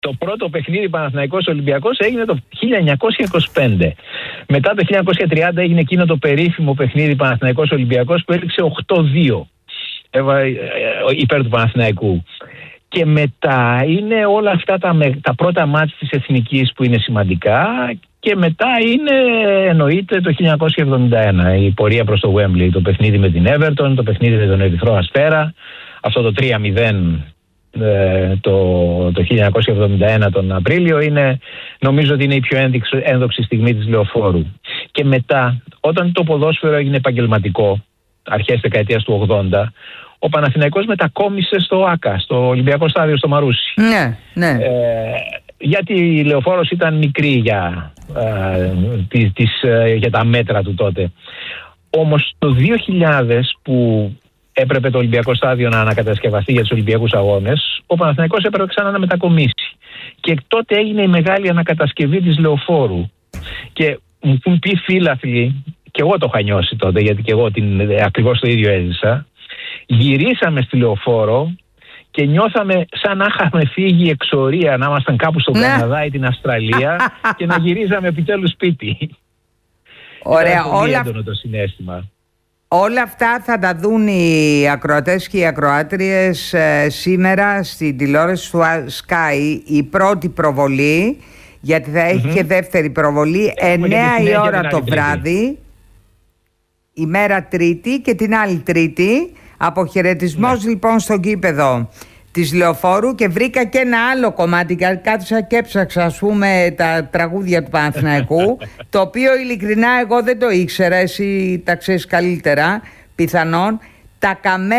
Το πρώτο παιχνίδι Παναθηναϊκός Ολυμπιακός έγινε το 1925. Μετά το 1930 έγινε εκείνο το περίφημο παιχνίδι Παναθηναϊκός Ολυμπιακός που έληξε 8-2 υπέρ του Παναθηναϊκού. Και μετά είναι όλα αυτά τα πρώτα μάτς της Εθνικής που είναι σημαντικά, και μετά είναι, εννοείται, το 1971 η πορεία προς το Wembley, το παιχνίδι με την Everton, το παιχνίδι με τον Ερυθρό Αστέρα, αυτό το 3-0 το 1971 τον Απρίλιο, νομίζω ότι είναι η πιο ένδοξη στιγμή της Λεωφόρου. Και μετά, όταν το ποδόσφαιρο έγινε επαγγελματικό, αρχές δεκαετίας του 80, ο Παναθηναϊκός μετακόμισε στο ΆΚΑ, στο Ολυμπιακό Στάδιο στο Μαρούσι. Ναι, ναι. Γιατί η Λεωφόρος ήταν μικρή για τα μέτρα του τότε. Όμως το 2000 που έπρεπε το Ολυμπιακό Στάδιο να ανακατασκευαστεί για τους Ολυμπιακούς Αγώνες, ο Παναθηναϊκός έπρεπε ξανά να μετακομίσει. Και τότε έγινε η μεγάλη ανακατασκευή της Λεωφόρου. Και μου έχουν πει φίλαθλοι, και εγώ το είχα νιώσει τότε, γιατί και εγώ ακριβώς το ίδιο έζησα, γυρίσαμε στη Λεωφόρο και νιώθαμε σαν να είχαμε φύγει εξορία, να ήμασταν κάπου στον Καναδά ή την Αυστραλία και να γυρίζαμε επιτέλους σπίτι. Ωραία, ήταν πολύ έντονο το συναίσθημα. Όλα αυτά θα τα δουν οι ακροατές και οι ακροάτριες σήμερα στην τηλεόραση του Sky, η πρώτη προβολή, γιατί θα έχει και δεύτερη προβολή 9 η ώρα το βράδυ, ημέρα Τρίτη και την άλλη Τρίτη. Αποχαιρετισμός λοιπόν στο γήπεδο της Λεωφόρου, και βρήκα και ένα άλλο κομμάτι, κάθισα και έψαξα, ας πούμε, τα τραγούδια του Παναθηναϊκού, το οποίο ειλικρινά εγώ δεν το ήξερα, εσύ τα ξέρεις καλύτερα πιθανόν. Τα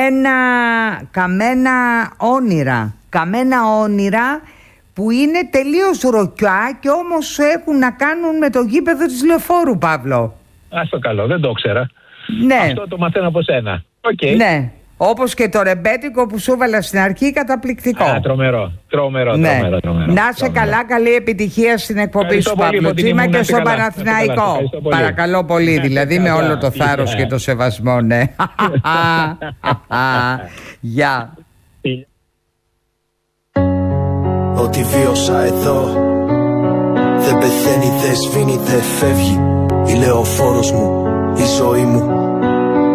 καμένα όνειρα που είναι τελείως ροκιά και όμως έχουν να κάνουν με το γήπεδο της Λεωφόρου, Παύλο. Ας το καλό, δεν το ξέρα. Ναι. Αυτό το μαθαίνω από σένα. Okay. Ναι. Όπως και το ρεμπέτικο που σου έβαλα στην αρχή, καταπληκτικό. Τρομερό. Να είσαι καλά, καλή επιτυχία στην εκπομπή σου, Παύλο Τσίμα, και στο Παναθηναϊκό. Παρακαλώ πολύ, δηλαδή με όλο το θάρρος και το σεβασμό, ναι. Γεια. Ό,τι βίωσα εδώ δεν πεθαίνει, δεν σβήνει, δεν φεύγει. Η Λεωφόρος μου, η ζωή μου.